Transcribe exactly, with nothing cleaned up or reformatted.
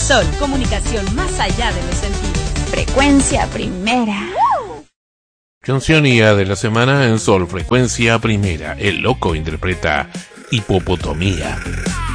Sol, comunicación más allá de los sentidos. Frecuencia primera. Cancionía de la semana en Sol, frecuencia primera. El loco interpreta Hipopotomía.